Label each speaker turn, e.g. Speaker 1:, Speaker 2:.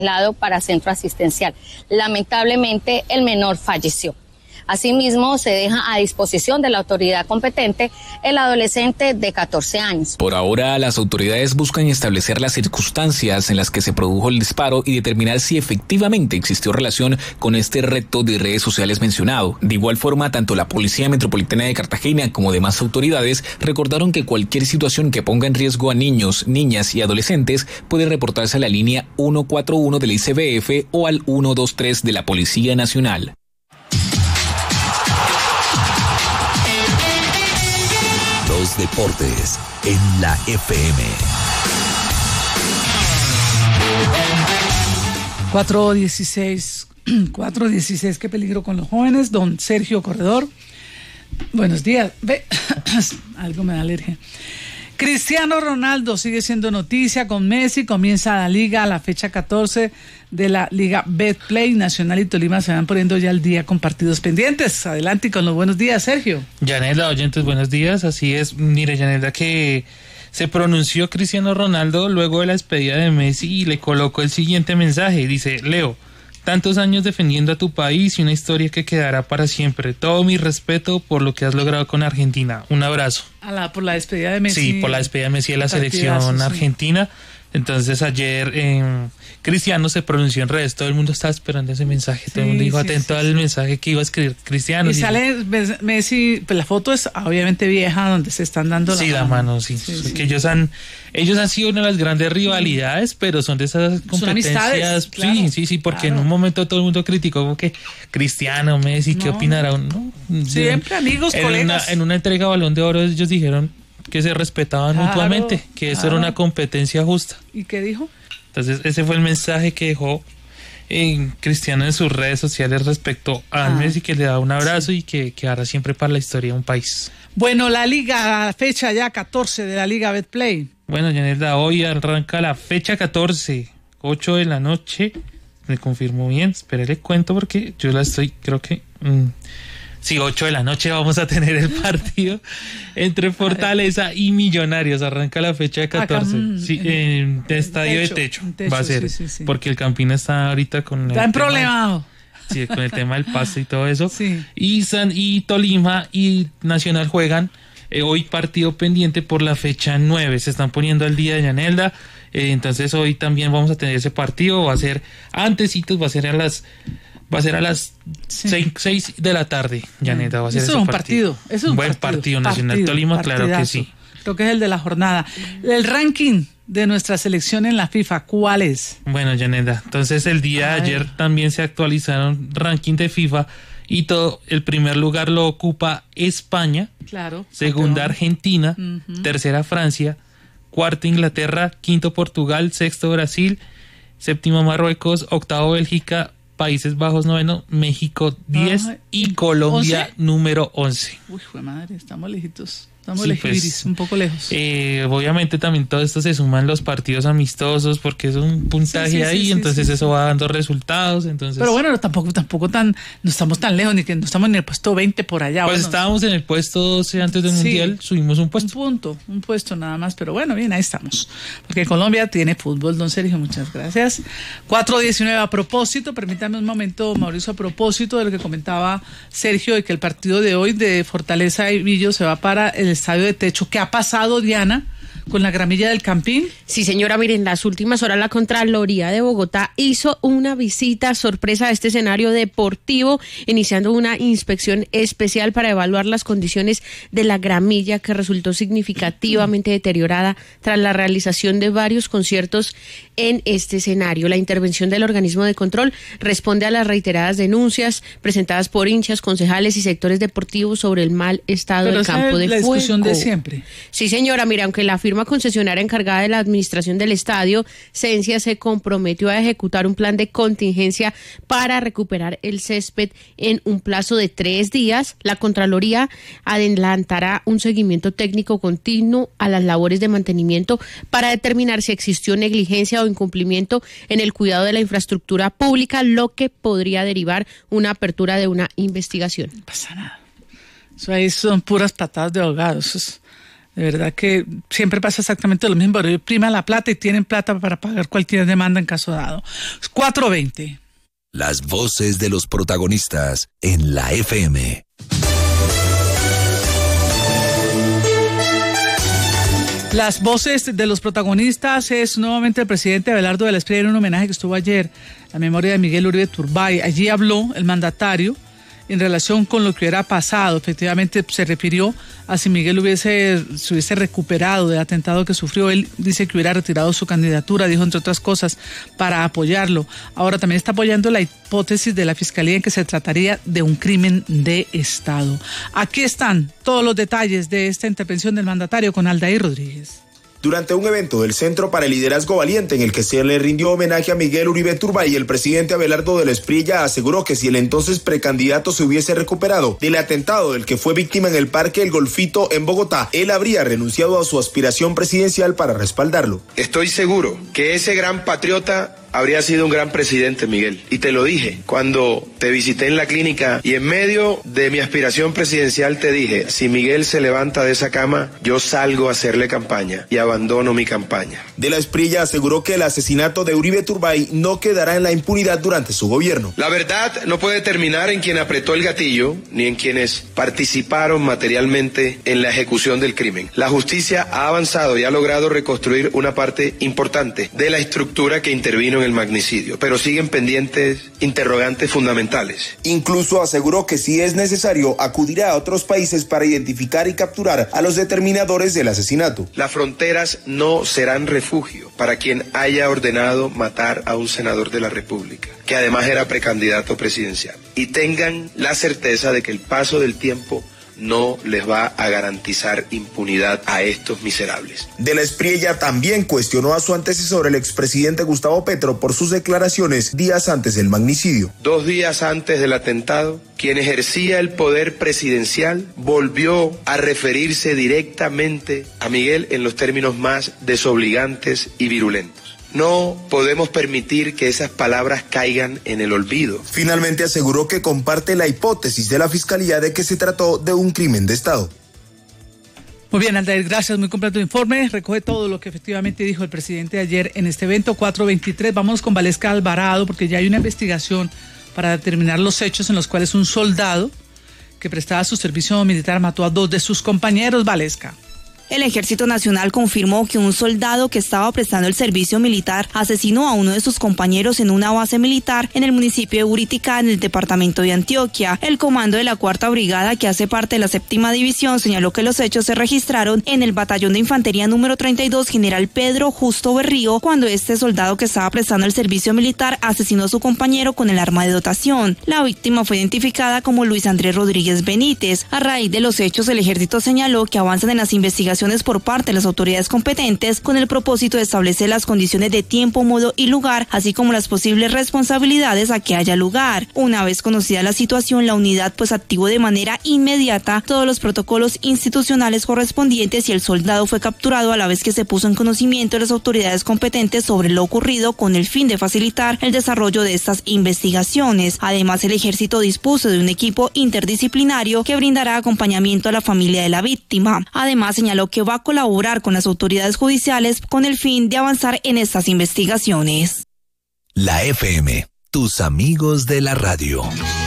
Speaker 1: para centro asistencial. Lamentablemente, el menor falleció. Asimismo, se deja a disposición de la autoridad competente el adolescente de 14 años.
Speaker 2: Por ahora, las autoridades buscan establecer las circunstancias en las que se produjo el disparo y determinar si efectivamente existió relación con este reto de redes sociales mencionado. De igual forma, tanto la Policía Metropolitana de Cartagena como demás autoridades recordaron que cualquier situación que ponga en riesgo a niños, niñas y adolescentes puede reportarse a la línea 141 del ICBF o al 123 de la Policía Nacional.
Speaker 3: Los deportes en la FM.
Speaker 4: 4:16, qué peligro con los jóvenes. Don Sergio Corredor, buenos días. Algo me da alergia. Cristiano Ronaldo sigue siendo noticia con Messi, comienza la liga a la fecha 14 de la Liga Betplay. Nacional y Tolima se van poniendo ya al día con partidos pendientes. Adelante y con los buenos días, Sergio.
Speaker 5: Yanela, oyentes, buenos días. Así es, mire, Yanela, que se pronunció Cristiano Ronaldo luego de la despedida de Messi y le colocó el siguiente mensaje. Dice: Leo, tantos años defendiendo a tu país y una historia que quedará para siempre. Todo mi respeto por lo que has logrado con Argentina. Un abrazo.
Speaker 4: Por la despedida de Messi.
Speaker 5: Sí, por la despedida de Messi de la selección argentina. Entonces ayer Cristiano se pronunció en redes, todo el mundo estaba esperando ese mensaje, todo el mundo dijo atento al mensaje que iba a escribir Cristiano.
Speaker 4: Y sale Messi, pues la foto es obviamente vieja, donde se están dando
Speaker 5: la mano. Sí. Que ellos han sido una de las grandes rivalidades, pero son de esas competencias.
Speaker 4: Claro,
Speaker 5: sí, porque en un momento todo el mundo criticó como que Cristiano, Messi, ¿qué opinará? ¿No?
Speaker 4: Siempre amigos, colegas.
Speaker 5: En una entrega Balón de Oro ellos dijeron que se respetaban mutuamente, que eso era una competencia justa.
Speaker 4: ¿Y qué dijo?
Speaker 5: Entonces ese fue el mensaje que dejó Cristiano en sus redes sociales respecto a Messi, que le da un abrazo y que quedará siempre para la historia de un país.
Speaker 4: Bueno, la liga, fecha ya 14 de la Liga Betplay.
Speaker 5: Bueno, Yanelda, hoy arranca la fecha 14, 8 de la noche, me confirmó bien, espere le cuento porque yo la estoy, creo que... Sí, 8 de la noche vamos a tener el partido entre Fortaleza y Millonarios. Arranca la fecha de 14. De estadio de techo va a ser. Sí. Porque el Campina está ahorita con...
Speaker 4: Está en problemado.
Speaker 5: Sí, con el tema del pasto y todo eso. Sí. Y Tolima y Nacional juegan hoy partido pendiente por la fecha 9. Se están poniendo al día de Yanelda. Entonces hoy también vamos a tener ese partido. Va a ser antesitos, va a ser a las 6 de la tarde, Yaneta. Va a ser ese partido. Es un buen partido. Nacional Tolima, claro que sí.
Speaker 4: Creo que es el de la jornada. El ranking de nuestra selección en la FIFA, ¿cuál es?
Speaker 5: Bueno, Yaneta, entonces el día de ayer también se actualizaron ranking de FIFA y todo. El primer lugar lo ocupa España,
Speaker 4: claro,
Speaker 5: segunda Argentina, tercera Francia, cuarta Inglaterra, quinto Portugal, sexto Brasil, séptimo Marruecos, octavo Bélgica, Países Bajos 9, México 10 y Colombia 11. Número 11.
Speaker 4: Uy, jue madre, estamos lejitos. Estamos lejitos, un poco lejos.
Speaker 5: Obviamente también todo esto se suman los partidos amistosos porque es un puntaje entonces eso va dando resultados. Entonces,
Speaker 4: pero bueno, tampoco no estamos tan lejos, ni que no estamos en el puesto 20 por allá.
Speaker 5: Pues estábamos en el puesto 12 antes del Mundial, subimos un puesto.
Speaker 4: Un puesto nada más, pero bueno, bien, ahí estamos. Porque Colombia tiene fútbol, don Sergio, muchas gracias. 4:19 a propósito, permítame un momento, Mauricio, a propósito de lo que comentaba Sergio, de que el partido de hoy de Fortaleza y Millo se va para el estadio de techo. ¿Qué ha pasado, Diana, con la gramilla del Campín?
Speaker 6: Sí, señora, miren, en las últimas horas la Contraloría de Bogotá hizo una visita sorpresa a este escenario deportivo, iniciando una inspección especial para evaluar las condiciones de la gramilla, que resultó significativamente deteriorada tras la realización de varios conciertos en este escenario. La intervención del organismo de control responde a las reiteradas denuncias presentadas por hinchas, concejales y sectores deportivos sobre el mal estado del campo de juego.
Speaker 4: La discusión de siempre.
Speaker 6: Sí, señora, mira, aunque la firma concesionaria encargada de la administración del estadio, Cencia, se comprometió a ejecutar un plan de contingencia para recuperar el césped en un plazo de 3 días. La Contraloría adelantará un seguimiento técnico continuo a las labores de mantenimiento para determinar si existió negligencia o incumplimiento en el cuidado de la infraestructura pública, lo que podría derivar una apertura de una investigación.
Speaker 4: No pasa nada. Eso ahí son puras patadas de ahogados. De verdad que siempre pasa exactamente lo mismo, pero prima la plata y tienen plata para pagar cualquier demanda en caso dado. 4:20.
Speaker 3: Las voces de los protagonistas en la FM.
Speaker 4: Las voces de los protagonistas es nuevamente el presidente Abelardo de la Espriella en un homenaje que estuvo ayer a la memoria de Miguel Uribe Turbay. Allí habló el mandatario en relación con lo que hubiera pasado. Efectivamente se refirió a si Miguel se hubiese recuperado del atentado que sufrió. Él dice que hubiera retirado su candidatura, dijo entre otras cosas, para apoyarlo. Ahora también está apoyando la hipótesis de la Fiscalía en que se trataría de un crimen de Estado. Aquí están todos los detalles de esta intervención del mandatario con Aldair Rodríguez.
Speaker 7: Durante un evento del Centro para el Liderazgo Valiente en el que se le rindió homenaje a Miguel Uribe Turbay, el presidente Abelardo de la Espriella aseguró que si el entonces precandidato se hubiese recuperado del atentado del que fue víctima en el Parque El Golfito en Bogotá, él habría renunciado a su aspiración presidencial para respaldarlo.
Speaker 8: Estoy seguro que ese gran patriota habría sido un gran presidente, Miguel. Y te lo dije cuando te visité en la clínica y en medio de mi aspiración presidencial te dije, si Miguel se levanta de esa cama, yo salgo a hacerle campaña y abandono mi campaña.
Speaker 7: De la Espriella aseguró que el asesinato de Uribe Turbay no quedará en la impunidad durante su gobierno.
Speaker 8: La verdad no puede terminar en quien apretó el gatillo ni en quienes participaron materialmente en la ejecución del crimen. La justicia ha avanzado y ha logrado reconstruir una parte importante de la estructura que intervino en el magnicidio, pero siguen pendientes interrogantes fundamentales.
Speaker 7: Incluso aseguró que si es necesario acudirá a otros países para identificar y capturar a los determinadores del asesinato.
Speaker 8: Las fronteras no serán refugio para quien haya ordenado matar a un senador de la República, que además era precandidato presidencial. Y tengan la certeza de que el paso del tiempo no les va a garantizar impunidad a estos miserables.
Speaker 7: De la Espriella también cuestionó a su antecesor, el expresidente Gustavo Petro, por sus declaraciones días antes del magnicidio.
Speaker 8: 2 días antes del atentado, quien ejercía el poder presidencial volvió a referirse directamente a Miguel en los términos más desobligantes y virulentos. No podemos permitir que esas palabras caigan en el olvido.
Speaker 7: Finalmente aseguró que comparte la hipótesis de la Fiscalía de que se trató de un crimen de Estado.
Speaker 4: Muy bien, Aldair, gracias, muy completo informe. Recoge todo lo que efectivamente dijo el presidente ayer en este evento. 4:23, vamos con Valesca Alvarado, porque ya hay una investigación para determinar los hechos en los cuales un soldado que prestaba su servicio militar mató a 2 de sus compañeros. Valesca.
Speaker 9: El Ejército Nacional confirmó que un soldado que estaba prestando el servicio militar asesinó a uno de sus compañeros en una base militar en el municipio de Buriticá, en el departamento de Antioquia. El comando de la 4ª Brigada, que hace parte de la 7ª División, señaló que los hechos se registraron en el Batallón de Infantería número 32, General Pedro Justo Berrío, cuando este soldado que estaba prestando el servicio militar asesinó a su compañero con el arma de dotación. La víctima fue identificada como Luis Andrés Rodríguez Benítez. A raíz de los hechos, el Ejército señaló que avanzan en las investigaciones por parte de las autoridades competentes con el propósito de establecer las condiciones de tiempo, modo y lugar, así como las posibles responsabilidades a que haya lugar. Una vez conocida la situación, la unidad activó de manera inmediata todos los protocolos institucionales correspondientes y el soldado fue capturado a la vez que se puso en conocimiento de las autoridades competentes sobre lo ocurrido con el fin de facilitar el desarrollo de estas investigaciones. Además, el Ejército dispuso de un equipo interdisciplinario que brindará acompañamiento a la familia de la víctima. Además, señaló que va a colaborar con las autoridades judiciales con el fin de avanzar en estas investigaciones.
Speaker 3: La FM, tus amigos de la radio.